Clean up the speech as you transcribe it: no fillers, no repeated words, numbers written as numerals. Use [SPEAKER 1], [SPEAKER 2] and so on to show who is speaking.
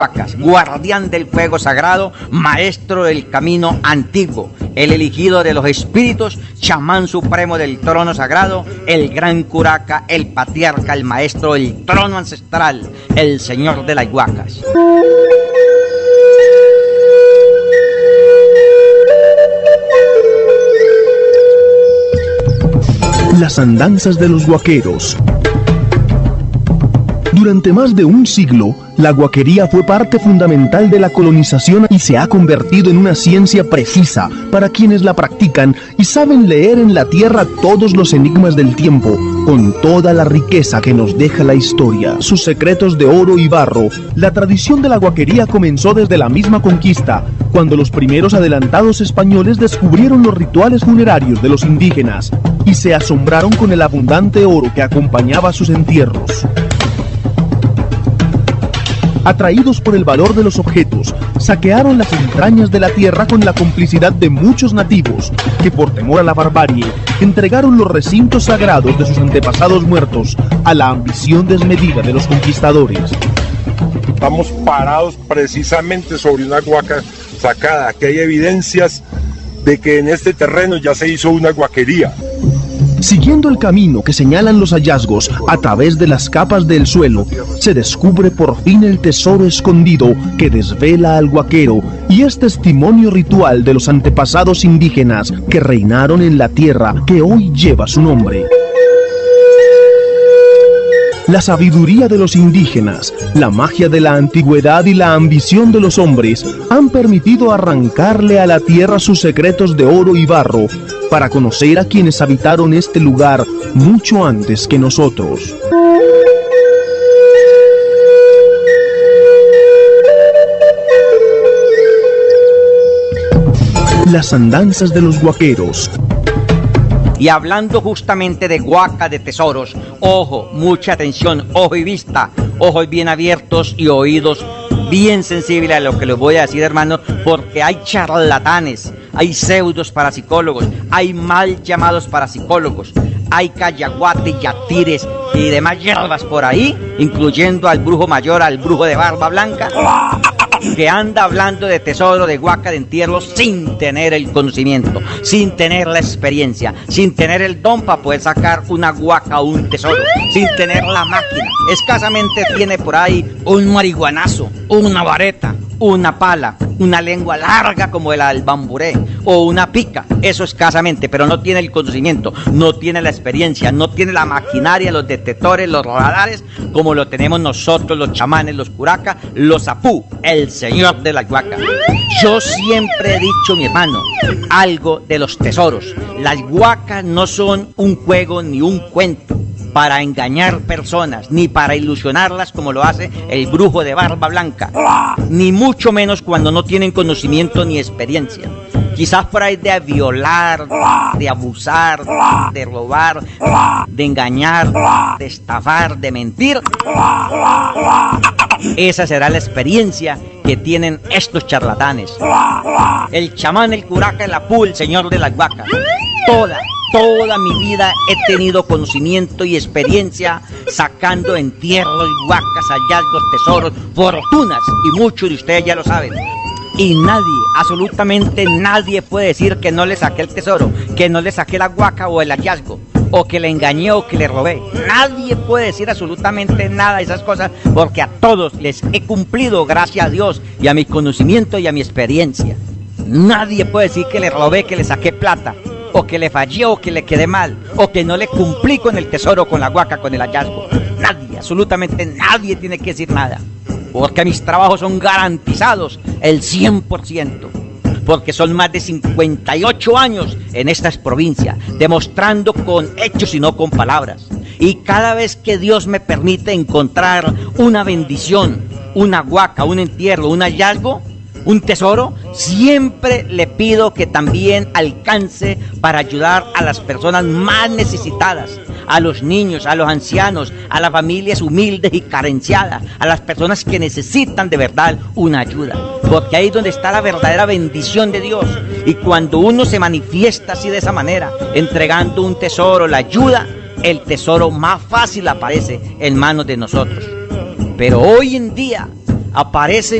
[SPEAKER 1] Huacas, guardián del fuego sagrado, maestro del camino antiguo, el elegido de los espíritus, chamán supremo del trono sagrado, el gran curaca, el patriarca, el maestro del trono ancestral, el señor de las Huacas.
[SPEAKER 2] Las andanzas de los huaqueros. Durante más de un siglo, la huaquería fue parte fundamental de la colonización y se ha convertido en una ciencia precisa para quienes la practican y saben leer en la tierra todos los enigmas del tiempo, con toda la riqueza que nos deja la historia, sus secretos de oro y barro. La tradición de la huaquería comenzó desde la misma conquista, cuando los primeros adelantados españoles descubrieron los rituales funerarios de los indígenas y se asombraron con el abundante oro que acompañaba sus entierros. Atraídos por el valor de los objetos, saquearon las entrañas de la tierra con la complicidad de muchos nativos, que por temor a la barbarie, entregaron los recintos sagrados de sus antepasados muertos a la ambición desmedida de los conquistadores.
[SPEAKER 3] Estamos parados precisamente sobre una huaca sacada, que hay evidencias de que en este terreno ya se hizo una huaquería.
[SPEAKER 2] Siguiendo el camino que señalan los hallazgos a través de las capas del suelo, se descubre por fin el tesoro escondido que desvela al huaquero y es testimonio ritual de los antepasados indígenas que reinaron en la tierra que hoy lleva su nombre. La sabiduría de los indígenas, la magia de la antigüedad y la ambición de los hombres han permitido arrancarle a la tierra sus secretos de oro y barro para conocer a quienes habitaron este lugar mucho antes que nosotros. Las andanzas de los huaqueros.
[SPEAKER 1] Y hablando justamente de huaca, de tesoros, ojo, mucha atención, ojo y vista, ojos bien abiertos y oídos bien sensibles a lo que les voy a decir, hermanos, porque hay charlatanes, hay pseudos parapsicólogos, hay mal llamados parapsicólogos, hay cayaguates, yatires y demás hierbas por ahí, incluyendo al brujo mayor, al brujo de barba blanca, que anda hablando de tesoro, de huaca, de entierros, sin tener el conocimiento, sin tener la experiencia, sin tener el don para poder sacar una huaca o un tesoro, sin tener la máquina. Escasamente tiene por ahí un marihuanazo, una vareta, una pala, una lengua larga como la del bamburé o una pica, eso escasamente, pero no tiene el conocimiento, no tiene la experiencia, no tiene la maquinaria, los detectores, los radares, como lo tenemos nosotros, los chamanes, los curacas, los apú, el señor de la huaca. Yo siempre he dicho, mi hermano, algo de los tesoros. Las huacas no son un juego ni un cuento para engañar personas, ni para ilusionarlas como lo hace el brujo de barba blanca, ni mucho menos cuando no tienen conocimiento ni experiencia. Quizás por ahí de violar, de abusar, de robar, de engañar, de estafar, de mentir. Esa será la experiencia que tienen estos charlatanes. El chamán, el curaca, el apú, el señor de las huacas. Toda mi vida he tenido conocimiento y experiencia sacando entierros, huacas, hallazgos, tesoros, fortunas, y muchos de ustedes ya lo saben. Y nadie, absolutamente nadie puede decir que no le saqué el tesoro, que no le saqué la huaca o el hallazgo, o que le engañé o que le robé. Nadie puede decir absolutamente nada de esas cosas, porque a todos les he cumplido, gracias a Dios, y a mi conocimiento y a mi experiencia. Nadie puede decir que le robé, que le saqué plata, o que le fallé, o que le quedé mal, o que no le cumplí con el tesoro, con la huaca, con el hallazgo. Nadie, absolutamente nadie tiene que decir nada, porque mis trabajos son garantizados el 100%, porque son más de 58 años en estas provincias, demostrando con hechos y no con palabras. Y cada vez que Dios me permite encontrar una bendición, una huaca, un entierro, un hallazgo, un tesoro, siempre le pido que también alcance para ayudar a las personas más necesitadas, a los niños, a los ancianos, a las familias humildes y carenciadas, a las personas que necesitan de verdad una ayuda, porque ahí es donde está la verdadera bendición de Dios. Y cuando uno se manifiesta así de esa manera, entregando un tesoro, la ayuda, el tesoro más fácil aparece en manos de nosotros. Pero hoy en día aparece